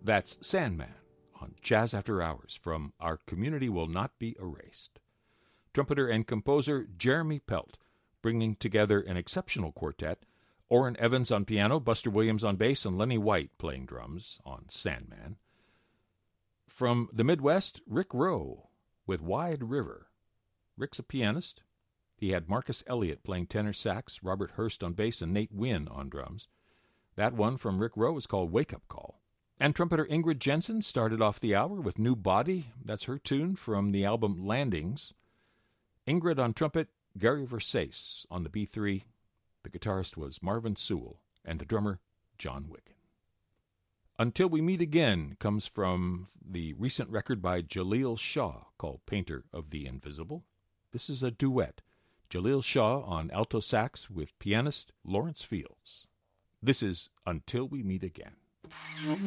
That's Sandman on Jazz After Hours from Our Community Will Not Be Erased. Trumpeter and composer Jeremy Pelt, bringing together an exceptional quartet, Orrin Evans on piano, Buster Williams on bass, and Lenny White playing drums on Sandman. From the Midwest, Rick Rowe with Wide River. Rick's a pianist. He had Marcus Elliott playing tenor sax, Robert Hurst on bass, and Nate Wynn on drums. That one from Rick Rowe is called Wake Up Call. And trumpeter Ingrid Jensen started off the hour with New Body. That's her tune from the album Landings. Ingrid on trumpet, Gary Versace on the B3. The guitarist was Marvin Sewell, and the drummer, John Wicken. Until We Meet Again comes from the recent record by Jaleel Shaw called Painter of the Invisible. This is a duet. Jaleel Shaw on alto sax with pianist Lawrence Fields. This is Until We Meet Again.